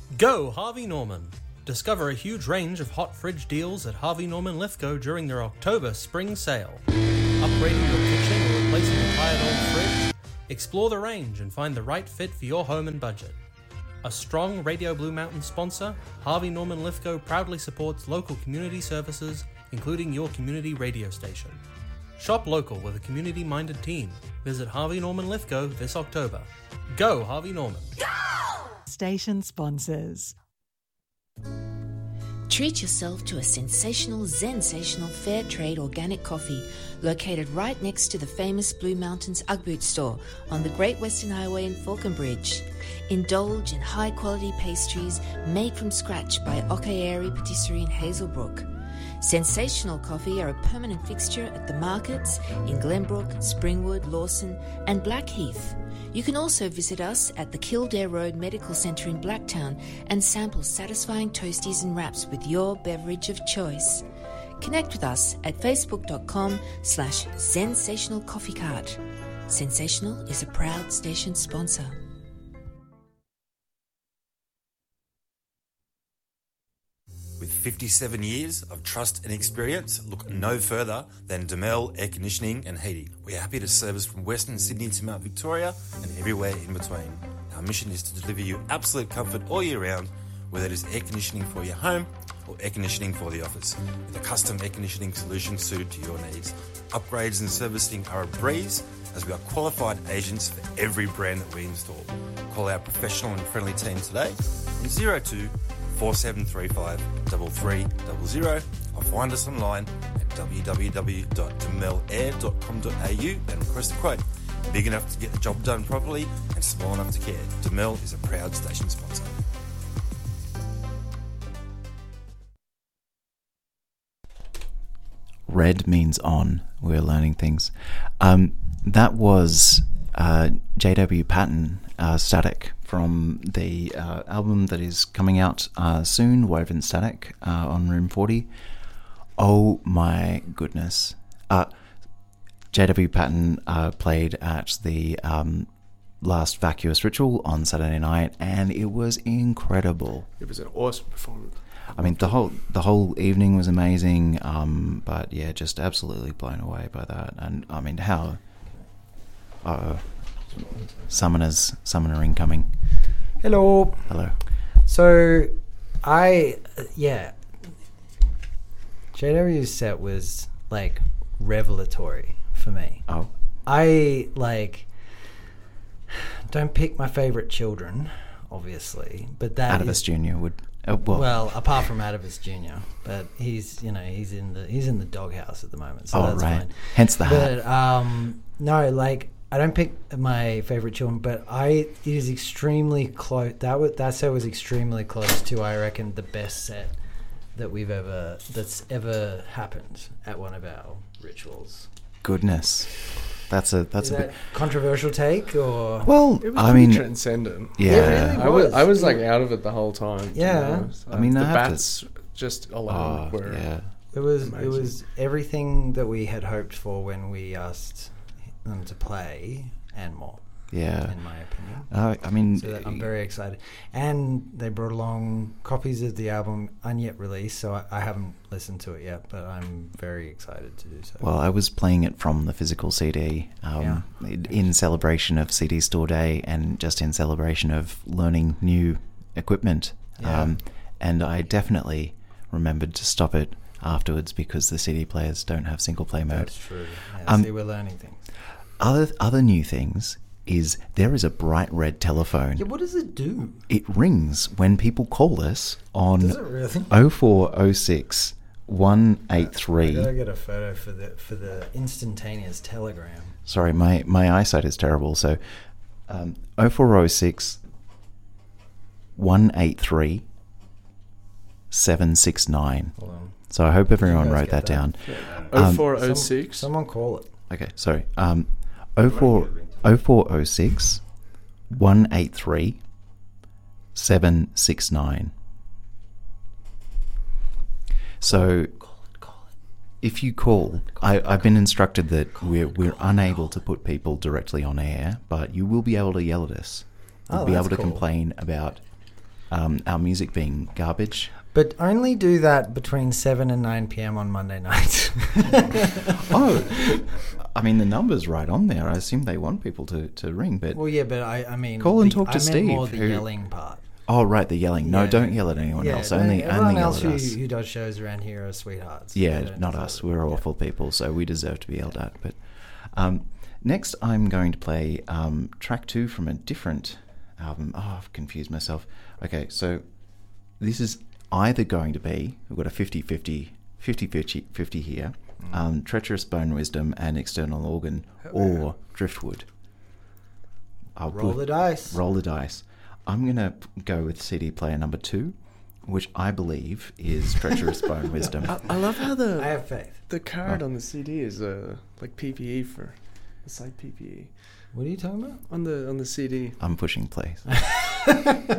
Go Harvey Norman! Discover a huge range of hot fridge deals at Harvey Norman Lithgow during their October spring sale. Upgrading your kitchen or replacing a tired old fridge? Explore the range and find the right fit for your home and budget. A strong Radio Blue Mountain sponsor, Harvey Norman Lithgow proudly supports local community services, including your community radio station. Shop local with a community-minded team. Visit Harvey Norman Lithgow this October. Go Harvey Norman! Go! Station sponsors. Treat yourself to a sensational fair trade organic coffee located right next to the famous Blue Mountains Ugg Boot store on the Great Western Highway in Falconbridge. Indulge in high-quality pastries made from scratch by Okaeri Patisserie in Hazelbrook. Sensational coffee are a permanent fixture at the markets in Glenbrook, Springwood, Lawson and Blackheath. You can also visit us at the Kildare Road Medical Centre in Blacktown and sample satisfying toasties and wraps with your beverage of choice. Connect with us at facebook.com/Sensational Coffee Cart. Sensational is a proud station sponsor. With 57 years of trust and experience, look no further than Demel Air Conditioning and Heating. We are happy to service from Western Sydney to Mount Victoria and everywhere in between. Our mission is to deliver you absolute comfort all year round, whether it is air conditioning for your home or air conditioning for the office, with a custom air conditioning solution suited to your needs. Upgrades and servicing are a breeze, as we are qualified agents for every brand that we install. Call our professional and friendly team today on 02 4735 3300 or find us online at www.demelair.com.au and request a quote. Big enough to get the job done properly and small enough to care. Demel is a proud station sponsor. Red means on. We're learning things. That was J.W. Patton, Static, from the album that is coming out soon, Woven Static, on Room 40. Oh my goodness. J.W. Patton played at the last Vacuous Ritual on Saturday night, and it was incredible. It was an awesome performance. I mean, the whole evening was amazing, but yeah, just absolutely blown away by that. And I mean, how... Summoner incoming. Hello. So, JW's set was, like, revelatory for me. Oh. I, like, don't pick my favourite children, obviously, but that Atavus Jr. would... well, apart from Atavus Jr., but he's in the doghouse at the moment, so that's right. fine. Hence the hat. But, no, like... I don't pick my favourite children, but it is extremely close. That set was extremely close to, I reckon, the best set that's ever happened at one of our rituals. Goodness, that's a bit controversial take, or well, it was pretty transcendent. Yeah, it really was. I was like out of it the whole time. Yeah, I mean the bats just alone were. Yeah, it was amazing. It was everything that we had hoped for when we asked them to play and more. Yeah, in my opinion. I mean, so I'm very excited, and they brought along copies of the album unyet released, so I haven't listened to it yet, but I'm very excited to do so. Well, I was playing it from the physical CD in celebration of CD Store Day and just in celebration of learning new equipment. And I definitely remembered to stop it afterwards because the CD players don't have single play mode. That's true. Yeah, see, we're learning things. Other new things is there is a bright red telephone. Yeah, what does it do? It rings when people call us on Does it really? 0406 183. I gotta get a photo for the instantaneous telegram. Sorry, my eyesight is terrible. So 0406 183 769. Hold on. So I hope everyone wrote that down. 0406. Someone call it. Okay, sorry. 0406 183 769. So if you call, I've been instructed that we're unable to put people directly on air, but you will be able to yell at us. You'll be able to complain about our music being garbage. But only do that between 7 and 9 p.m. on Monday nights. Oh, I mean, the number's right on there. I assume they want people to ring, but... Well, yeah, but I mean... Call and talk to I meant Steve. more the yelling part. Oh, right, the yelling. No, Yeah. don't yell at anyone else. Only everyone yell else at us. who does shows around here are sweethearts. Yeah, They don't not deserve us. it. We're awful people, so we deserve to be yelled at. But next, I'm going to play track 2 from a different album. Oh, I've confused myself. Okay, so this is either going to be, we've got a 50-50 here, Treacherous Bone Wisdom and External Organ, or Driftwood. Roll the dice. Roll the dice. I'm going to go with CD player number 2, which I believe is Treacherous Bone Wisdom. I love how I have faith. the card on the CD is like PPE for the side PPE What are you talking about? on the CD. I'm pushing play.